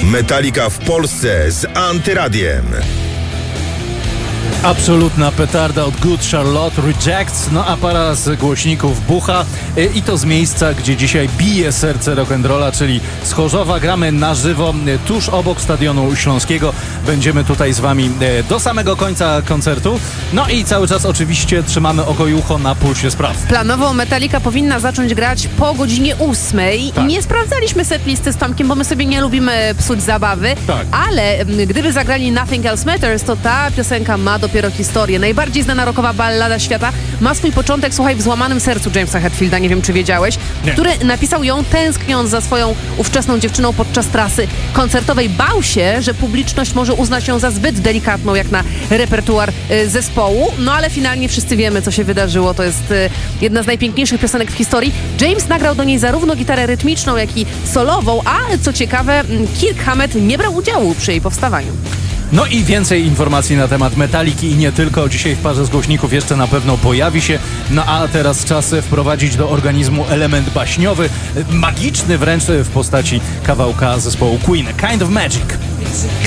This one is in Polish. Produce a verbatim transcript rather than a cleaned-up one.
Metallica w Polsce z Antyradiem. Absolutna petarda od Good Charlotte, Rejects, no a para z głośników bucha i to z miejsca, gdzie dzisiaj bije serce rock'n'rolla, czyli z Chorzowa. Gramy na żywo tuż obok Stadionu Śląskiego. Będziemy tutaj z wami do samego końca koncertu. No i cały czas oczywiście trzymamy oko i ucho na pulsie spraw. Planowo Metallica powinna zacząć grać po godzinie ósmej. Tak. Nie sprawdzaliśmy setlisty z Tomkiem, bo my sobie nie lubimy psuć zabawy. Tak. Ale m, gdyby zagrali Nothing Else Matters, to ta piosenka ma dopiero historię. Najbardziej znana rockowa ballada świata ma swój początek, słuchaj, w złamanym sercu Jamesa Hetfielda, nie wiem czy wiedziałeś, Nie. który napisał ją tęskniąc za swoją ówczesną dziewczyną podczas trasy koncertowej. Bał się, że publiczność może uznać ją za zbyt delikatną jak na repertuar y, zespołu, no ale finalnie wszyscy wiemy, co się wydarzyło. To jest y, jedna z najpiękniejszych piosenek w historii. James nagrał do niej zarówno gitarę rytmiczną, jak i solową, a co ciekawe, Kirk Hammett nie brał udziału przy jej powstawaniu. No i więcej informacji na temat Metalliki i nie tylko. Dzisiaj w parze z głośników jeszcze na pewno pojawi się. No a teraz czas wprowadzić do organizmu element baśniowy, magiczny wręcz w postaci kawałka zespołu Queen, Kind of Magic.